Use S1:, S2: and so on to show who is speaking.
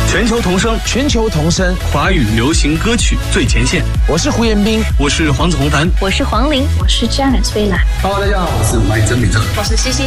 S1: 全球同声，
S2: 全球同声，
S1: 华语流行歌曲最前线。
S2: 我是胡彦斌，
S1: 我是黄子弘凡，
S3: 我是黄龄，
S4: 我是 Janet 飞兰。
S5: Hello， 大家好，我是麦曾敏哲，
S4: 我是西西。